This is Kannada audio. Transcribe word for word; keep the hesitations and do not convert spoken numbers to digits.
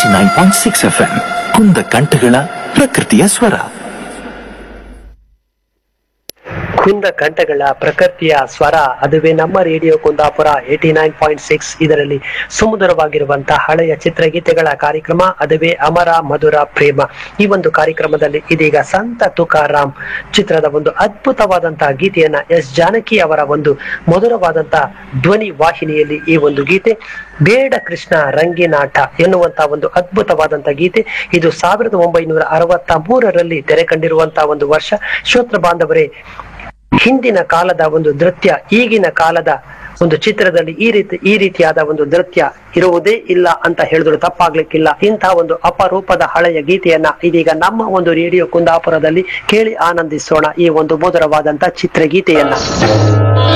Eighty nine point six F M ಕುಂದ ಕಂಠಗಳ ಪ್ರಕೃತಿಯ ಸ್ವರ. ಕುಂದ ಕಂಠಗಳ ಪ್ರಕೃತಿಯ ಸ್ವರ, ಅದುವೇ ನಮ್ಮ radio Kundapura eighty nine point six. ಇದರಲ್ಲಿ ಸುಮಧುರವಾಗಿರುವಂತಹ ಹಳೆಯ ಚಿತ್ರಗೀತೆಗಳ ಕಾರ್ಯಕ್ರಮ, ಅದುವೇ ಅಮರ ಮಧುರ ಪ್ರೇಮ. ಈ ಒಂದು ಕಾರ್ಯಕ್ರಮದಲ್ಲಿ ಇದೀಗ ಸಂತ ತುಕಾರಾಮ್ ಚಿತ್ರದ ಒಂದು ಅದ್ಭುತವಾದಂತಹ ಗೀತೆಯನ್ನ ಎಸ್ ಜಾನಕಿ ಅವರ ಒಂದು ಮಧುರವಾದಂತಹ ಧ್ವನಿ ವಾಹಿನಿಯಲ್ಲಿ ಈ ಒಂದು ಗೀತೆ ಬೇಡ ಕೃಷ್ಣ ರಂಗಿನಾಟ ಎನ್ನುವಂತಹ ಒಂದು ಅದ್ಭುತವಾದಂತಹ ಗೀತೆ. ಇದು ಸಾವಿರದ ಒಂಬೈನೂರ ಅರವತ್ತ ಮೂರರಲ್ಲಿ ತೆರೆ ಕಂಡಿರುವಂತಹ ಒಂದು ವರ್ಷ. ಶ್ರೋತೃ ಬಾಂಧವರೇ, ಹಿಂದಿನ ಕಾಲದ ಒಂದು ನೃತ್ಯ ಈಗಿನ ಕಾಲದ ಒಂದು ಚಿತ್ರದಲ್ಲಿ ಈ ರೀತಿ ಈ ರೀತಿಯಾದ ಒಂದು ನೃತ್ಯ ಇರುವುದೇ ಇಲ್ಲ ಅಂತ ಹೇಳಿದ್ರು ತಪ್ಪಾಗ್ಲಿಕ್ಕಿಲ್ಲ. ಇಂತಹ ಒಂದು ಅಪರೂಪದ ಹಳೆಯ ಗೀತೆಯನ್ನ ಇದೀಗ ನಮ್ಮ ಒಂದು ರೇಡಿಯೋ ಕುಂದಾಪುರದಲ್ಲಿ ಕೇಳಿ ಆನಂದಿಸೋಣ, ಈ ಒಂದು ಮಧುರವಾದಂತಹ ಚಿತ್ರಗೀತೆಯನ್ನ.